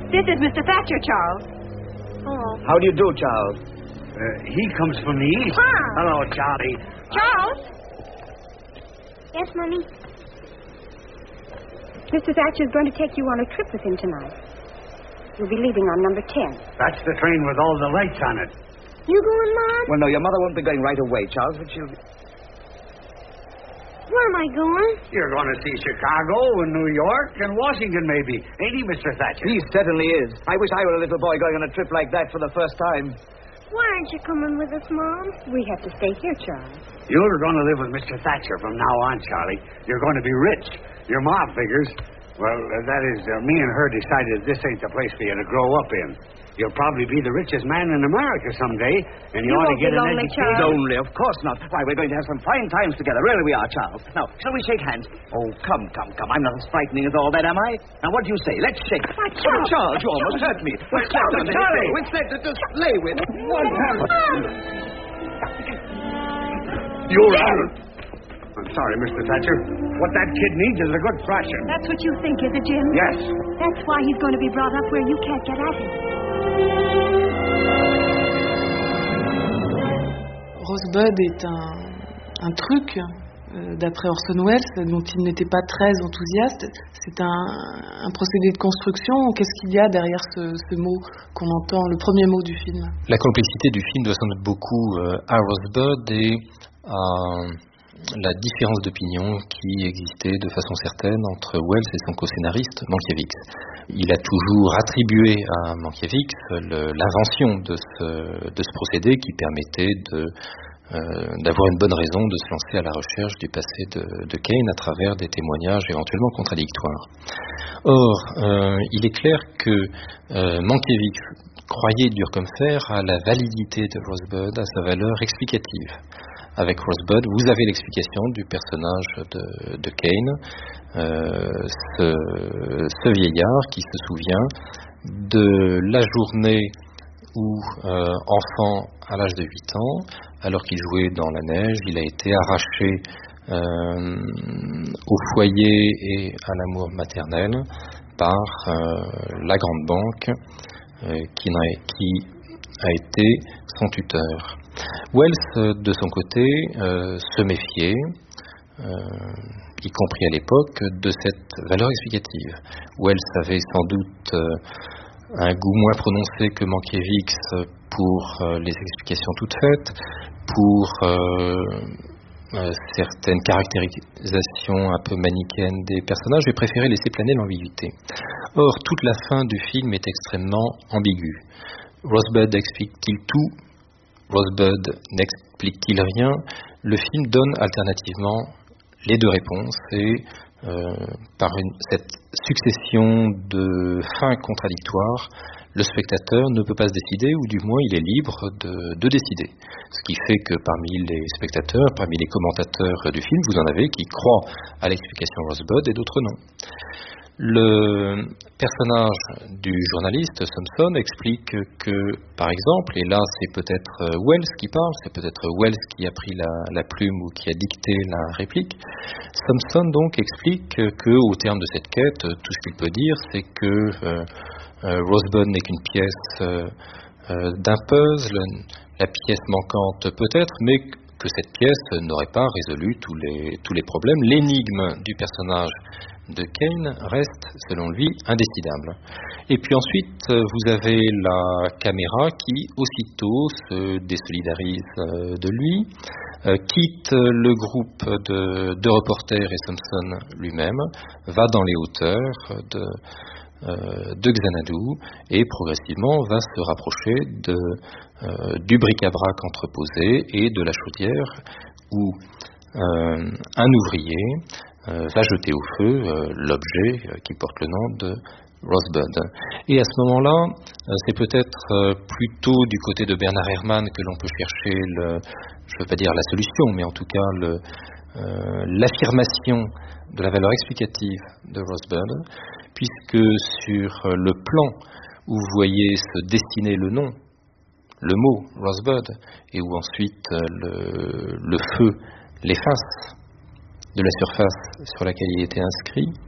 This is Mr. Thatcher, Charles. Oh. How do you do, Charles? He comes from the east. Charles. Hello, Charlie. Charles? Yes, Mommy? Mr. Thatcher's going to take you on a trip with him tonight. You'll be leaving on number 10. That's the train with all the lights on it. You going, Mom? Well, no, your mother won't be going right away, Charles, but she'll... Where am I going? You're going to see Chicago and New York and Washington, maybe. Ain't he, Mr. Thatcher? He certainly is. I wish I were a little boy going on a trip like that for the first time. Why aren't you coming with us, Mom? We have to stay here, Charles. You're going to live with Mr. Thatcher from now on, Charlie. You're going to be rich. Your ma figures. Well, that is, me and her decided this ain't the place for you to grow up in. You'll probably be the richest man in America someday, and you ought to get an education. Lonely, of course not. Why, we're going to have some fine times together. Really we are, Charles. Now, shall we shake hands? Oh, come. I'm not as frightening as all that, am I? Now, what do you say? Let's shake. Why, Charles. Charles, you almost hurt me. Well, Charlie, we said to just lay with one hand. You're out. I'm sorry, Mr. Thatcher. What that kid needs is a good thrashing. That's what you think, is it, Jim? Yes. That's why he's going to be brought up where you can't get at him. Rosebud est un truc, d'après Orson Welles, dont il n'était pas très enthousiaste. C'est un procédé de construction. Qu'est-ce qu'il y a derrière ce mot qu'on entend, le premier mot du film? La complexité du film doit sans doute beaucoup à Rosebud et à la différence d'opinion qui existait de façon certaine entre Welles et son co-scénariste Mankiewicz. Il a toujours attribué à Mankiewicz l'invention de ce procédé qui permettait d'avoir une bonne raison de se lancer à la recherche du passé de Kane à travers des témoignages éventuellement contradictoires. Or, il est clair que Mankiewicz croyait dur comme fer à la validité de Rosebud, à sa valeur explicative. Avec Rosebud, vous avez l'explication du personnage de Kane, ce vieillard qui se souvient de la journée où, enfant à l'âge de 8 ans, alors qu'il jouait dans la neige, il a été arraché au foyer et à l'amour maternel par la grande banque qui a été son tuteur. Wells, de son côté, se méfiait, y compris à l'époque, de cette valeur explicative. Wells avait sans doute un goût moins prononcé que Mankiewicz pour les explications toutes faites, pour certaines caractérisations un peu manichéennes des personnages, et préférait laisser planer l'ambiguïté. Or, toute la fin du film est extrêmement ambiguë. Rosebud explique-t-il tout? Rosebud n'explique-t-il rien? Le film donne alternativement les deux réponses et par cette succession de fins contradictoires, le spectateur ne peut pas se décider, ou du moins il est libre de décider. Ce qui fait que parmi les spectateurs, parmi les commentateurs du film, vous en avez qui croient à l'explication Rosebud et d'autres non. Le personnage du journaliste Thompson explique que, par exemple, et là c'est peut-être Wells qui parle, c'est peut-être Wells qui a pris la plume ou qui a dicté la réplique, Thompson donc explique que, au terme de cette quête, tout ce qu'il peut dire, c'est que Rosebud n'est qu'une pièce d'un puzzle, la pièce manquante peut-être, mais que cette pièce n'aurait pas résolu tous les problèmes. L'énigme du personnage de Kane reste, selon lui, indécidable. Et puis ensuite, vous avez la caméra qui, aussitôt, se désolidarise de lui, quitte le groupe de reporters et Thompson lui-même, va dans les hauteurs de Xanadu et progressivement va se rapprocher du bric-à-brac entreposé et de la chaudière où un ouvrier va jeter au feu l'objet qui porte le nom de Rosebud. Et à ce moment-là, c'est peut-être plutôt du côté de Bernard Herrmann que l'on peut chercher, je ne veux pas dire la solution, mais en tout cas l'affirmation de la valeur explicative de Rosebud, puisque sur le plan où vous voyez se dessiner le nom, le mot Rosebud, et où ensuite le feu l'efface de la surface sur laquelle il était inscrit,